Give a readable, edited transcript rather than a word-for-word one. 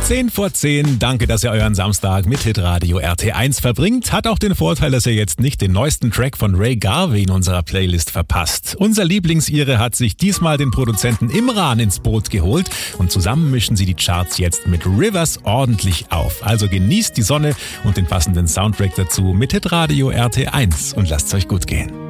10:10. Danke, dass ihr euren Samstag mit Hitradio RT1 verbringt. Hat auch den Vorteil, dass ihr jetzt nicht den neuesten Track von Ray Garvey in unserer Playlist verpasst. Unser Lieblingsire hat sich diesmal den Produzenten Imran ins Boot geholt und zusammen mischen sie die Charts jetzt mit Rivers ordentlich auf. Also genießt die Sonne und den passenden Soundtrack dazu mit Hitradio RT1 und lasst's euch gut gehen.